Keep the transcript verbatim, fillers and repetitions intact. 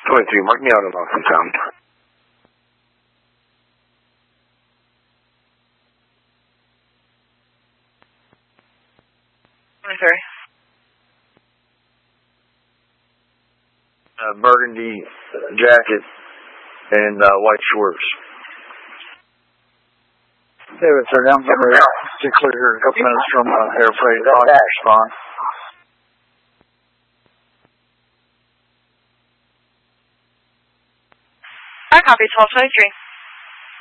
twenty-three, mark me out on Austin Sound. twenty-three. Uh, burgundy jacket and uh, white shorts. David, sir, down number to clear here in a couple minutes from uh, Air Freight. I'd like to respond. I copy twelve twenty-three.